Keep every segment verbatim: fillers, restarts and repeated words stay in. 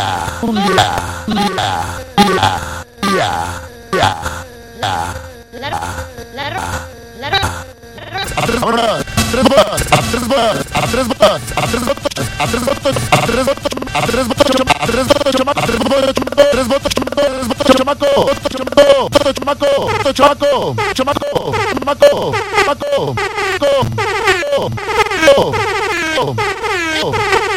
un día, un día, día, día, día, día. A tres horas, tres horas, a tres horas, a tres horas, a tres votos, a tres votos, a tres votos, a tres votos, a tres votos, chamaco, a tres votos, tres votos, tres votos, chamaco, votos, chamaco, votos, chamaco, votos, chamaco, chamaco, chamaco, chamaco, chamaco, chamaco.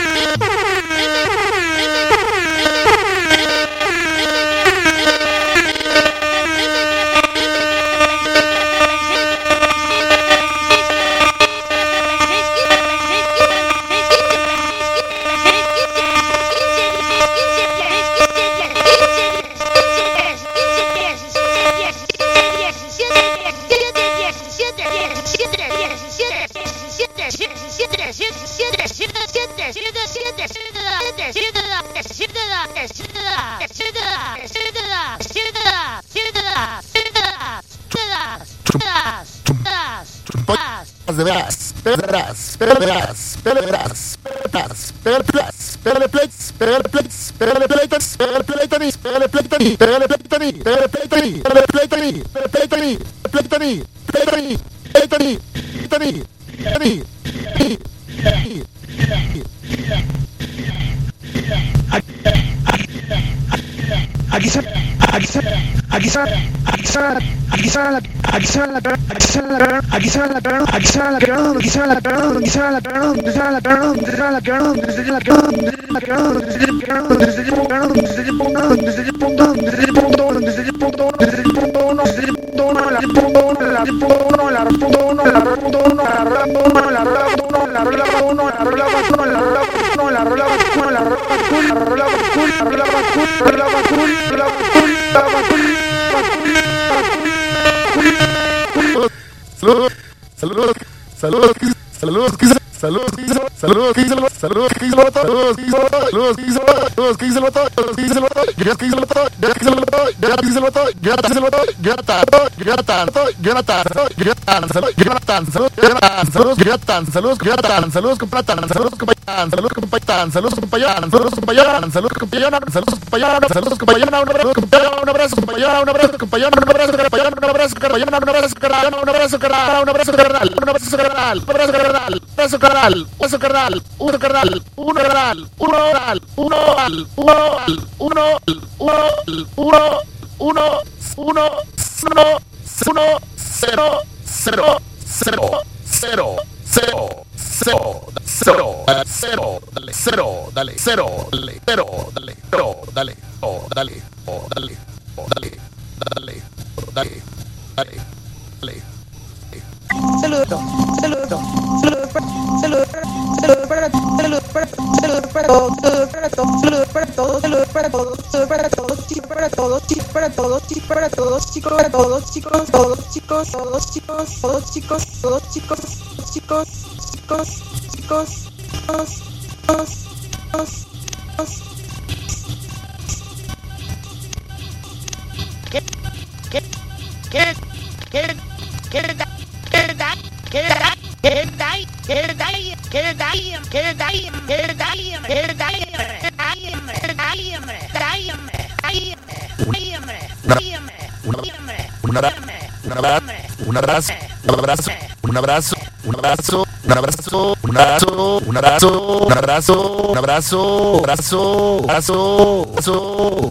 De veras, veras, veras, veras, veras, veras, pégale plates, pégale plates, pégale plates, pégale plates, pégale plates, pégale plates, pégale plates, pégale plates, pégale plates, platani, platani, platani, platani, platani, platani. Aquí sale, aquí sale, aquí sale, aquí sale, aquí sale, aquí sale, aquí sale, aquí sale, aquí sale, aquí sale, aquí sale, Saludos, saludos, saludos, saludos, saludos, saludos, saludos, saludos, saludos, saludos, saludos, que hizo el voto, que hizo el voto, ya que hizo el voto, ya que hizo el voto, ya que hizo el voto, ya que hizo el voto, Jonathan, Jonathan, Jonathan, Jonathan, saludos, Jonathan, saludos, Jonathan, saludos, Jonathan, saludos, Jonathan, saludos, compañán, saludos, compañán, saludos, compañán, saludos, compañán, saludos, compañán, saludos, compañán, saludos, compañán, saludos, compañán, un abrazo, compañán, un abrazo, compañán, un abrazo, compañán, un abrazo, compañán, un abrazo, compañán, un abrazo, carnal, un abrazo, carnal, un abrazo, carnal, un abrazo, carnal, un abrazo, carnal, un abrazo, carnal, un abrazo, carnal, uno carnal, uno carnal, uno al, uno al, uno al, uno al, uno al, uno, uno, uno, uno, uno, cero, cero, cero, cero, cero, cero, cero, cero, dale, cero, dale, cero, dale, cero, dale, cero, dale, oh, dale, oh, dale, oh, dale, dale, dale, dale, dale. Saludo, saludo, saludo, saludo, saludo para saludo para saludo para todos, saludo para todos, saludo para todos, saludo para todos, saludo para todos, chicos para todos, chicos para todos, chicos para todos, chicos para todos, chicos, todos, chicos, todos, chicos, todos, chicos, todos, chicos, chicos, chicos, chicos, chicos, chicos, chicos. ¿Qué? ¿Qué? ¿Qué? ¿Qué? ¿Qué? Un abrazo, un abrazo, un abrazo, un abrazo, un abrazo, un abrazo, un abrazo, un abrazo, un abrazo, un abrazo, un abrazo, abrazo, abrazo,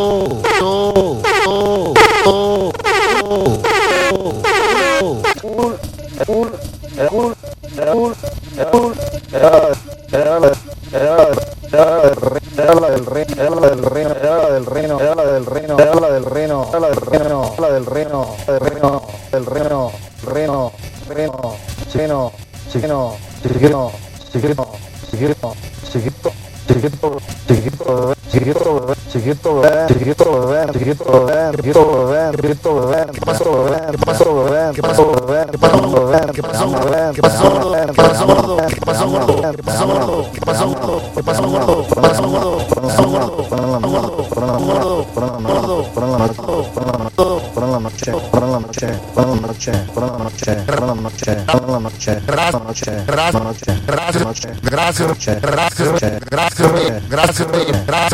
habla del reino, habla del reino, habla del reino, habla del reino, habla del reino, habla del reino, habla del reino, del reino, del reino, reino, reino, chino, chino, chiquino, chiquino, chiquino, chiquito, chiquito, chiquito, chiquito, chiquito, chiquito, chiquito, chiquito, chiquito, ¿qué pasó? ¿Qué pasó? ¿Qué pasó? ¿Qué pasó? ¿Qué pasó? ¿Qué pasó? ¿Qué pasó, gordo? ¿Qué pasó, gordo? ¿Qué pasó, gordo? ¿Qué pasó, gordo? ¿Qué pasó, gordo? ¿Qué pasó, gordo? ¿Qué pasó, gordo? ¿Qué pasó, gordo? ¿Qué pasó, gordo? ¿Qué pasó, gordo? ¿Qué pasó, gordo? Por la noche, por la noche, por la noche, por la noche, por la noche, por la noche, Gracias, noche, gracias, noche, gracias, noche, gracias, noche, gracias, noche, gracias, gracias, gracias, gracias.